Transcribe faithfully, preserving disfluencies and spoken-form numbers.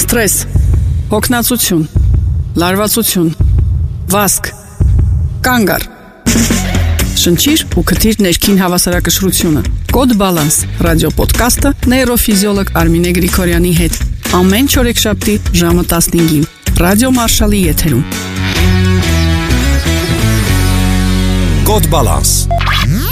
Սթրես, հոգնածություն, լարվածություն, վազք, կանգ առ։ Շնչիր ու քթիր ներքին հավասարակշռությունը։ Կոդ Բալանս ռադիոպոդքասթը նեյրոֆիզիոլոգ Արմինե Գրիգորյանի հետ ամեն չորեքշաբթի ժամը տասնհինգին Ռադիո Մարշալի եթերում։ Կոդ Բալանս